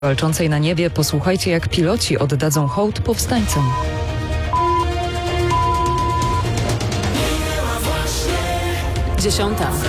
Walczącej na niebie posłuchajcie, jak piloci oddadzą hołd powstańcom. Dziesiąta.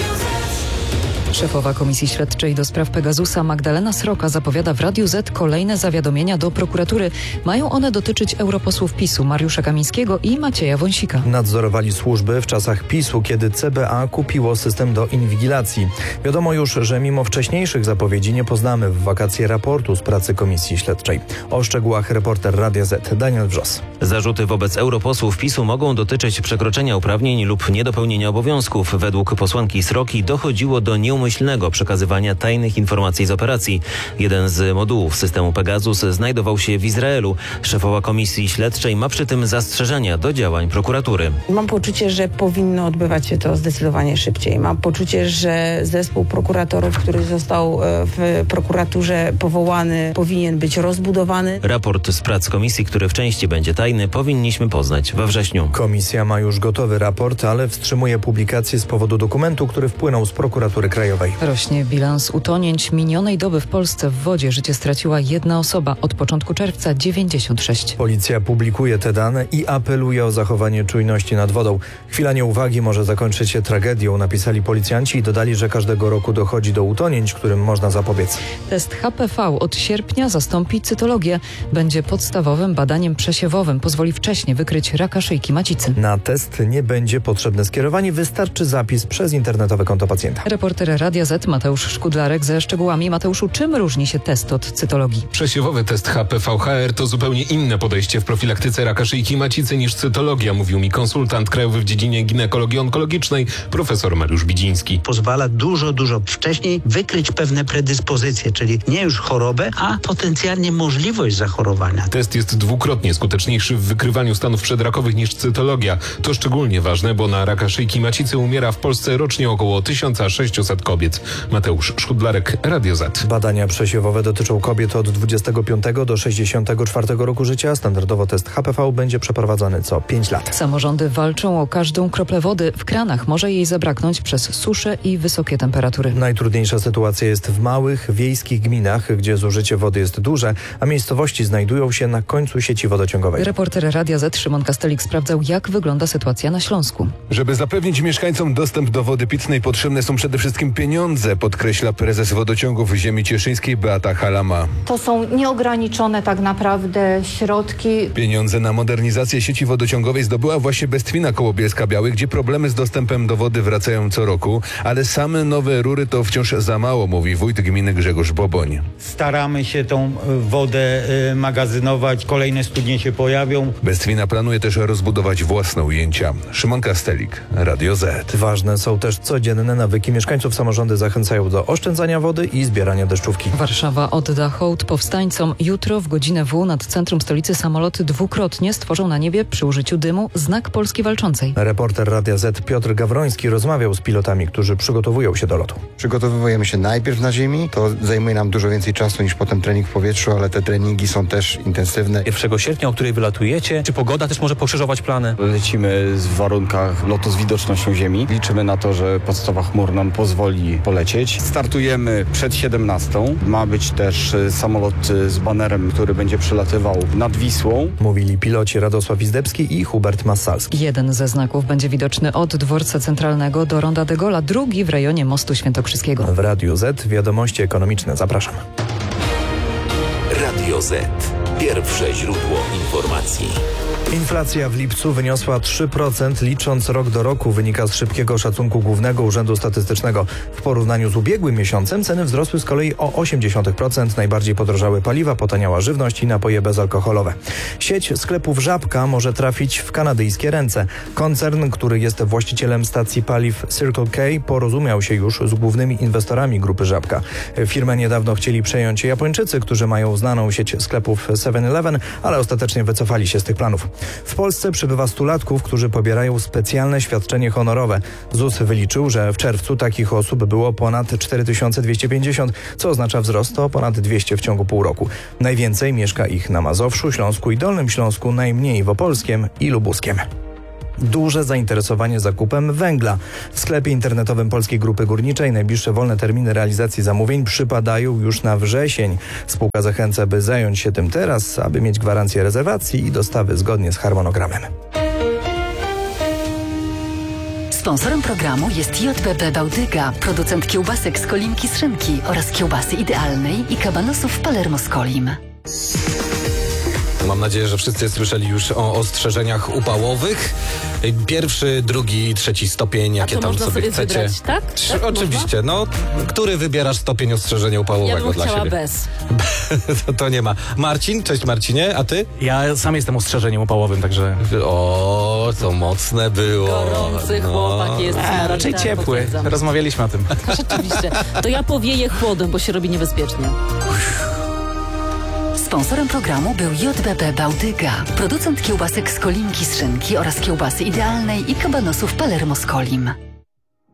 Szefowa Komisji Śledczej do spraw Pegasusa Magdalena Sroka zapowiada w Radiu Z kolejne zawiadomienia do prokuratury. Mają one dotyczyć europosłów PiS-u Mariusza Kamińskiego i Macieja Wąsika. Nadzorowali służby w czasach PiS-u, kiedy CBA kupiło system do inwigilacji. Wiadomo już, że mimo wcześniejszych zapowiedzi nie poznamy w wakacje raportu z pracy Komisji Śledczej. O szczegółach reporter Radia Z Daniel Wrzos. Zarzuty wobec europosłów PiS-u mogą dotyczyć przekroczenia uprawnień lub niedopełnienia obowiązków. Według posłanki Sroki dochodziło do nieumyślnego przekazywania tajnych informacji z operacji. Jeden z modułów systemu Pegasus znajdował się w Izraelu. Szefowa Komisji Śledczej ma przy tym zastrzeżenia do działań prokuratury. Mam poczucie, że powinno odbywać się to zdecydowanie szybciej. Mam poczucie, że zespół prokuratorów, który został w prokuraturze powołany, powinien być rozbudowany. Raport z prac komisji, który w części będzie tajny, powinniśmy poznać we wrześniu. Komisja ma już gotowy raport, ale wstrzymuje publikację z powodu dokumentu, który wpłynął z prokuratury krajowej. Rośnie bilans utonięć. Minionej doby w Polsce w wodzie życie straciła jedna osoba. Od początku czerwca 96. Policja publikuje te dane i apeluje o zachowanie czujności nad wodą. Chwila nieuwagi może zakończyć się tragedią, napisali policjanci i dodali, że każdego roku dochodzi do utonięć, którym można zapobiec. Test HPV od sierpnia zastąpi cytologię. Będzie podstawowym badaniem przesiewowym. Pozwoli wcześniej wykryć raka szyjki macicy. Na test nie będzie potrzebne skierowanie, wystarczy zapis przez internetowe konto pacjenta. Reporter Radia Z Mateusz Szkudlarek ze szczegółami. Mateuszu, czym różni się test od cytologii? Przesiewowy test HPV-HR to zupełnie inne podejście w profilaktyce raka szyjki macicy niż cytologia, mówił mi konsultant krajowy w dziedzinie ginekologii onkologicznej profesor Mariusz Bidziński. Pozwala dużo wcześniej wykryć pewne predyspozycje, czyli nie już chorobę, a potencjalnie możliwość zachorowania. Test jest dwukrotnie skuteczniejszy w wykrywaniu stanów przedrakowych niż cytologia. To szczególnie ważne, bo na raka szyjki macicy umiera w Polsce rocznie około 1600 kobiet. Mateusz Szkudlarek, Radio Z. Badania przesiewowe dotyczą kobiet od 25 do 64 roku życia. Standardowo test HPV będzie przeprowadzany co 5 lat. Samorządy walczą o każdą kroplę wody. W kranach może jej zabraknąć przez suszę i wysokie temperatury. Najtrudniejsza sytuacja jest w małych, wiejskich gminach, gdzie zużycie wody jest duże, a miejscowości znajdują się na końcu sieci wodociągowej. Reporter Radia Z Szymon Kastelik sprawdzał, jak wygląda sytuacja na Śląsku. Żeby zapewnić mieszkańcom dostęp do wody pitnej, potrzebne są przede wszystkim pieniądze, podkreśla prezes wodociągów ziemi cieszyńskiej Beata Halama. To są nieograniczone tak naprawdę środki. Pieniądze na modernizację sieci wodociągowej zdobyła właśnie Bestwina koło Bielska-Białej, gdzie problemy z dostępem do wody wracają co roku, ale same nowe rury to wciąż za mało, mówi wójt gminy Grzegorz Boboń. Staramy się tą wodę magazynować, kolejne studnie się pojawią. Bestwina planuje też rozbudować własne ujęcia. Szymon Kastelik, Radio Z. Ważne są też codzienne nawyki mieszkańców. Samorządy zachęcają do oszczędzania wody i zbierania deszczówki. Warszawa odda hołd powstańcom. Jutro w godzinę W nad centrum stolicy samoloty dwukrotnie stworzą na niebie przy użyciu dymu znak Polski Walczącej. Reporter Radia Z Piotr Gawroński rozmawiał z pilotami, którzy przygotowują się do lotu. Przygotowujemy się najpierw na ziemi. To zajmuje nam dużo więcej czasu niż potem trening w powietrzu, ale te treningi są też intensywne. 1 sierpnia, o której wylatujecie, czy pogoda też może pokrzyżować plany? Lecimy w warunkach lotu z widocznością ziemi. Liczymy na to, że podstawa chmur nam pozwoli polecieć. Startujemy przed 17:00. Ma być też samolot z banerem, który będzie przelatywał nad Wisłą. Mówili piloci Radosław Izdebski i Hubert Massalski. Jeden ze znaków będzie widoczny od dworca centralnego do Ronda de Gola, drugi w rejonie Mostu Świętokrzyskiego. W Radiu Z wiadomości ekonomiczne. Zapraszam. Radio Z. Pierwsze źródło informacji. Inflacja w lipcu wyniosła 3%, licząc rok do roku, wynika z szybkiego szacunku Głównego Urzędu Statystycznego. W porównaniu z ubiegłym miesiącem ceny wzrosły z kolei o 0,8%. Najbardziej podrożały paliwa, potaniała żywność i napoje bezalkoholowe. Sieć sklepów Żabka może trafić w kanadyjskie ręce. Koncern, który jest właścicielem stacji paliw Circle K, porozumiał się już z głównymi inwestorami grupy Żabka. Firmę niedawno chcieli przejąć Japończycy, którzy mają znaną sieć sklepów 7-Eleven, ale ostatecznie wycofali się z tych planów. W Polsce przybywa stulatków, którzy pobierają specjalne świadczenie honorowe. ZUS wyliczył, że w czerwcu takich osób było ponad 4250, co oznacza wzrost o ponad 200 w ciągu pół roku. Najwięcej mieszka ich na Mazowszu, Śląsku i Dolnym Śląsku, najmniej w Opolskiem i Lubuskiem. duże zainteresowanie zakupem węgla. W sklepie internetowym Polskiej Grupy Górniczej najbliższe wolne terminy realizacji zamówień przypadają już na wrzesień. Spółka zachęca, by zająć się tym teraz, aby mieć gwarancję rezerwacji i dostawy zgodnie z harmonogramem. Sponsorem programu jest JBB Bałtyka, producent kiełbasek z Kolimki z szynki oraz kiełbasy idealnej i kabanosów Palermo z Kolim. Mam nadzieję, że wszyscy słyszeli już o ostrzeżeniach upałowych. 1., 2., 3 stopień, jakie tam sobie chcecie. Wybrać, tak? Tak, oczywiście. No, który wybierasz stopień ostrzeżenia upałowego ja bym dla chciała siebie? bez. To nie ma. Marcin, cześć Marcinie, a ty? Ja sam jestem ostrzeżeniem upałowym, także... O, to mocne było. Gorący chłopak jest. Raczej tak, ciepły. potwierdzam. Rozmawialiśmy o tym. Rzeczywiście. To ja powieję chłodem, bo się robi niebezpiecznie. Sponsorem programu był JBB Bałtyka, producent kiełbasek z Kolimki z szynki oraz kiełbasy idealnej i kabanosów Palermo z Kolim.